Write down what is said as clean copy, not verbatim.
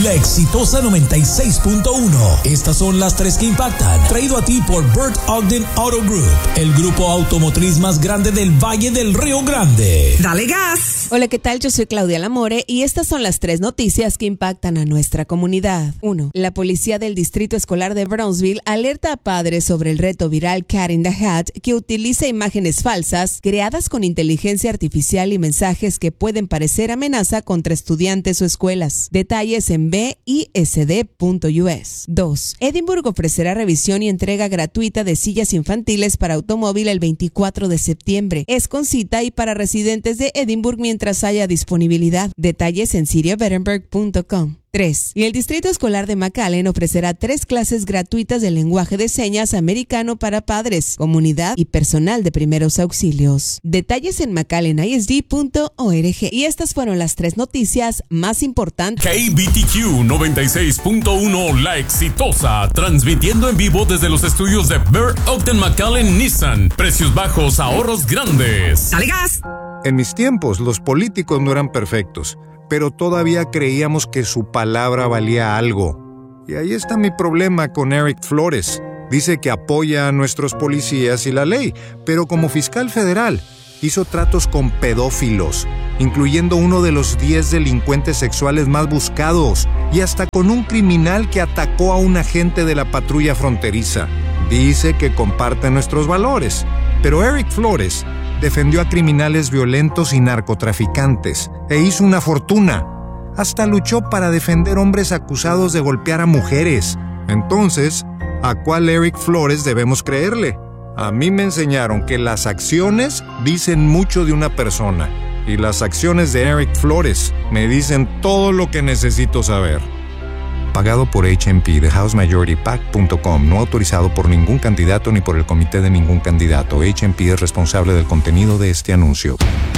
La exitosa 96.1. Estas son las tres que impactan. Traído a ti por Bert Ogden Auto Group, el grupo automotriz más grande del Valle del Río Grande. ¡Dale gas! Hola, ¿qué tal? Yo soy Claudia Lamore y estas son las tres noticias que impactan a nuestra comunidad. 1. La policía del Distrito Escolar de Brownsville alerta a padres sobre el reto viral Cat in the Hat, que utiliza imágenes falsas creadas con inteligencia artificial y mensajes que pueden parecer amenaza contra estudiantes o escuelas. Detalles en bisd.us. 2. Edimburgo ofrecerá revisión y entrega gratuita de sillas infantiles para automóvil el 24 de septiembre. Es con cita y para residentes de Edimburgo mientras haya disponibilidad. Detalles en cityofedinburgh.com. 3. Y el Distrito Escolar de McAllen ofrecerá 3 clases gratuitas de lenguaje de señas americano para padres, comunidad y personal de primeros auxilios. Detalles en mcallenisd.org. Y estas fueron las 3 noticias más importantes. KBTQ 96.1 La Exitosa, transmitiendo en vivo desde los estudios de Bert Ogden McAllen Nissan. Precios bajos, ahorros grandes. ¡Dale gas! En mis tiempos, los políticos no eran perfectos, pero todavía creíamos que su palabra valía algo. Y ahí está mi problema con Eric Flores. Dice que apoya a nuestros policías y la ley, pero como fiscal federal hizo tratos con pedófilos, incluyendo uno de los 10 delincuentes sexuales más buscados, y hasta con un criminal que atacó a un agente de la patrulla fronteriza. Dice que comparte nuestros valores, pero Eric Flores defendió a criminales violentos y narcotraficantes e hizo una fortuna. Hasta luchó para defender hombres acusados de golpear a mujeres. Entonces, ¿a cuál Eric Flores debemos creerle? A mí me enseñaron que las acciones dicen mucho de una persona, y las acciones de Eric Flores me dicen todo lo que necesito saber. Pagado por HMP de HouseMajorityPAC.com, no autorizado por ningún candidato ni por el comité de ningún candidato. HMP es responsable del contenido de este anuncio.